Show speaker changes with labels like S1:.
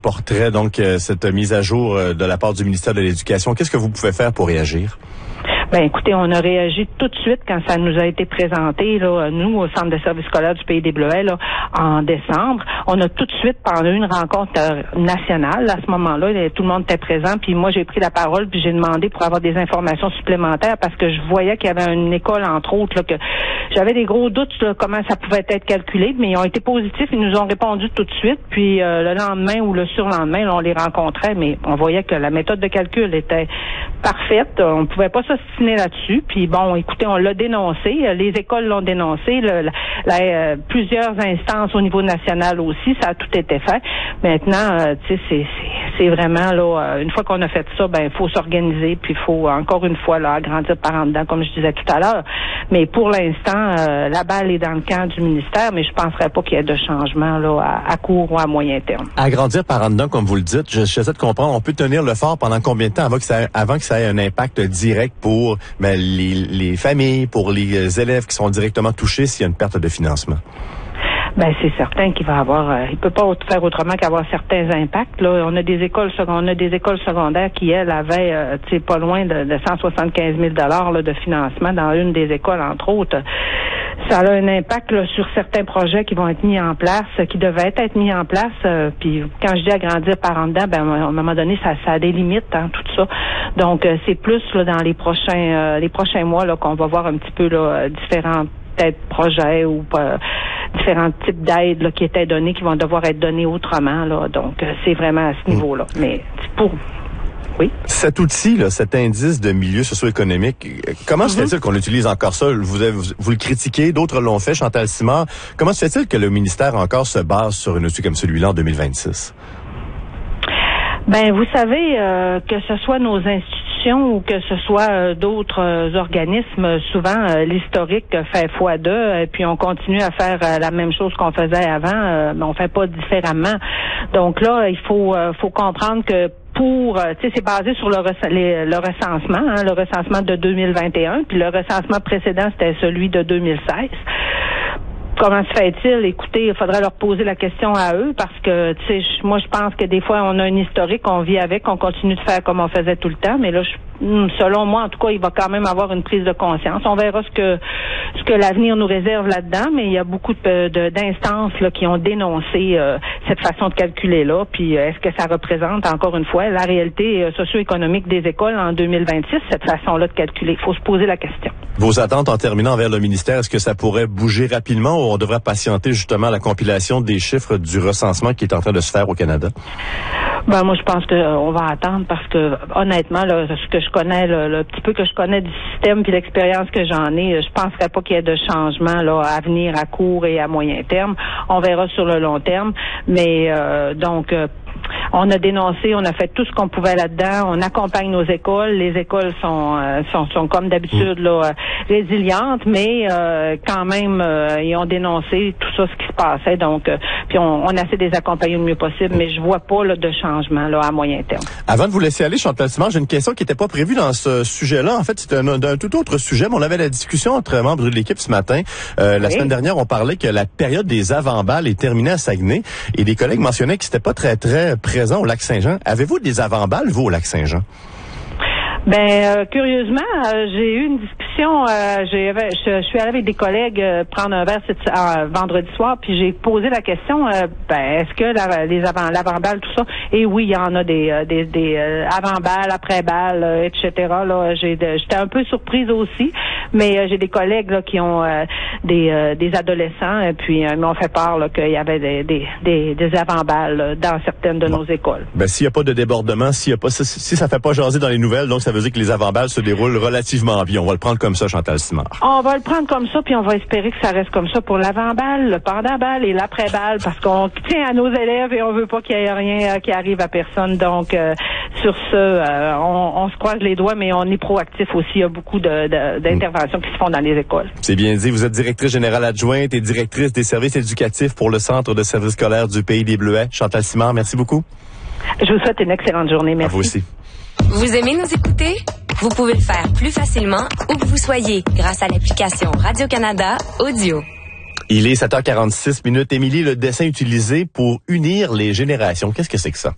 S1: portrait, donc, cette mise à jour de la part du ministère de l'Éducation. Qu'est-ce que vous pouvez faire pour réagir?
S2: Ben écoutez, on a réagi tout de suite quand ça nous a été présenté, là, nous, au Centre de services scolaires du Pays des Bleuets, là, en décembre. On a tout de suite, pendant une rencontre nationale, à ce moment-là, tout le monde était présent, puis moi, j'ai pris la parole, puis j'ai demandé pour avoir des informations supplémentaires, parce que je voyais qu'il y avait une école, entre autres, là, que j'avais des gros doutes sur comment ça pouvait être calculé, mais ils ont été positifs, ils nous ont répondu tout de suite, puis le lendemain ou le surlendemain, là, on les rencontrait, mais on voyait que la méthode de calcul était parfaite, on pouvait pas s'ostiner là-dessus, puis bon, écoutez, on l'a dénoncé, les écoles l'ont dénoncé, plusieurs instances au niveau national aussi, ça a tout été fait. Maintenant, tu sais, c'est vraiment, là, une fois qu'on a fait ça, ben, il faut s'organiser, puis il faut, encore une fois, là, agrandir par en dedans, comme je disais tout à l'heure. Mais pour l'instant, la balle est dans le camp du ministère, mais je penserais pas qu'il y ait de changement, là, à court ou à moyen terme.
S1: Agrandir par en dedans, comme vous le dites, j'essaie de comprendre, on peut tenir le fort pendant combien de temps avant que ça ait un impact direct pour les familles, pour les élèves qui sont directement touchés s'il y a une perte de financement?
S2: Ben c'est certain qu'il va avoir, il peut pas faire autrement qu'avoir certains impacts. Là, on a des écoles secondaires qui elles avaient, tu sais, pas loin de 175 000 $ de financement dans une des écoles entre autres. Ça a un impact là, sur certains projets qui vont être mis en place, qui devaient être mis en place. Puis quand je dis agrandir par en dedans, ben à un moment donné, ça a des limites, hein, tout ça. Donc c'est plus là dans les prochains mois là qu'on va voir un petit peu là différents peut-être projets ou différents types d'aides là, qui étaient données, qui vont devoir être données autrement. Là. Donc c'est vraiment à ce niveau-là. Mais pour oui.
S1: Cet outil, là, cet indice de milieu socio-économique, comment se fait-il qu'on utilise encore ça? Vous le critiquez, d'autres l'ont fait, Chantal Simard. Comment se fait-il que le ministère encore se base sur un outil comme celui-là en 2026?
S2: Ben, vous savez, que ce soit nos institutions ou que ce soit d'autres organismes, souvent l'historique fait x2, et puis on continue à faire la même chose qu'on faisait avant, mais on fait pas différemment. Donc là, il faut comprendre que tu sais, c'est basé sur le recensement, hein, le recensement de 2021, puis le recensement précédent, c'était celui de 2016. Comment se fait-il? Écoutez, il faudrait leur poser la question à eux parce que, tu sais, moi, je pense que des fois, on a un historique, on vit avec, on continue de faire comme on faisait tout le temps, mais là, selon moi, en tout cas, il va quand même avoir une prise de conscience. On verra ce que l'avenir nous réserve là-dedans, mais il y a beaucoup d'instances là qui ont dénoncé cette façon de calculer là. Puis est-ce que ça représente encore une fois la réalité socio-économique des écoles en 2026, cette façon-là de calculer? Il faut se poser la question.
S1: Vos attentes en terminant vers le ministère, est-ce que ça pourrait bouger rapidement ou on devrait patienter justement la compilation des chiffres du recensement qui est en train de se faire au Canada?
S2: Ben moi je pense qu'on va attendre parce que honnêtement là, ce que je connais, le petit peu que je connais du système puis l'expérience que j'en ai, je penserais pas qu'il y ait de changement là à venir à court et à moyen terme. On verra sur le long terme, mais donc on a dénoncé, on a fait tout ce qu'on pouvait là-dedans. On accompagne nos écoles. Les écoles sont comme d'habitude là résilientes, mais quand même ils ont dénoncé tout ça ce qui se passait. Donc puis on essaie de les accompagner le mieux possible, mais je vois pas là de changement là à moyen terme.
S1: Avant de vous laisser aller, Chantal Simard, j'ai une question qui n'était pas prévue dans ce sujet-là. En fait, c'est un tout autre sujet, mais on avait la discussion entre membres de l'équipe ce matin. La semaine dernière, on parlait que la période des avant-balles est terminée à Saguenay et des collègues mentionnaient que c'était pas très présent au Lac-Saint-Jean. Avez-vous des avant-balles, vous, au Lac-Saint-Jean?
S2: Ben curieusement, j'ai eu une discussion. Je suis allée avec des collègues prendre un verre vendredi soir, puis j'ai posé la question. Est-ce que l'avant-balle, tout ça? Et oui, il y en a des avant-balles, après-balles, etc. Là, j'étais un peu surprise aussi, mais j'ai des collègues là qui ont des adolescents, et puis ils m'ont fait part là, qu'il y avait des avant-balles dans certaines de nos écoles.
S1: Ben s'il n'y a pas de débordement, si ça fait pas jaser dans les nouvelles, donc ça veut dire que les avant-balles se déroulent relativement bien. On va le prendre comme ça, Chantal Simard.
S2: On va le prendre comme ça, puis on va espérer que ça reste comme ça pour l'avant-balle, le pendant-balle et l'après-balle, parce qu'on tient à nos élèves et on veut pas qu'il y ait rien qui arrive à personne. Donc, sur ce, on se croise les doigts, mais on est proactif aussi. Il y a beaucoup d'interventions qui se font dans les écoles.
S1: C'est bien dit. Vous êtes directrice générale adjointe et directrice des services éducatifs pour le Centre de services scolaires du Pays des Bleuets. Chantal Simard, merci beaucoup.
S2: Je vous souhaite une excellente journée. Merci.
S1: À vous aussi.
S3: Vous aimez nous écouter? Vous pouvez le faire plus facilement où que vous soyez grâce à l'application Radio-Canada Audio.
S1: Il est 7h46. Émilie, le dessin utilisé pour unir les générations, qu'est-ce que c'est que ça?